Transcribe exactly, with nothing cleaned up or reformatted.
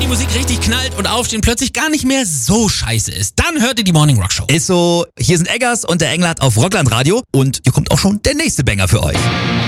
die Musik richtig knallt und Aufstehen plötzlich gar nicht mehr so scheiße ist, dann hört ihr die Morning Rock Show. Ist so, hier sind Eggers und der Englert auf Rockland Radio und hier kommt auch schon der nächste Banger für euch.